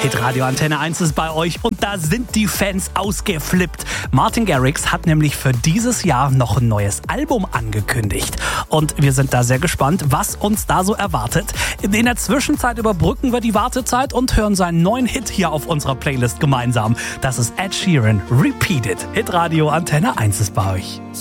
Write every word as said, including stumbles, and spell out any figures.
Hitradio Antenne eins ist bei euch und da sind die Fans ausgeflippt. Martin Garrix hat nämlich für dieses Jahr noch ein neues Album angekündigt. Und wir sind da sehr gespannt, was uns da so erwartet. In der Zwischenzeit überbrücken wir die Wartezeit und hören seinen neuen Hit hier auf unserer Playlist gemeinsam. Das ist Ed Sheeran, Repeat It. Hitradio Antenne eins ist bei euch.